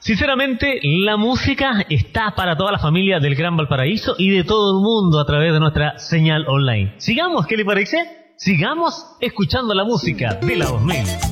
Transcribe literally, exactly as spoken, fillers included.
Sinceramente, la música está para toda la familia del Gran Valparaíso y de todo el mundo a través de nuestra señal online. Sigamos, ¿qué le parece? Sigamos escuchando la música de la dos mil.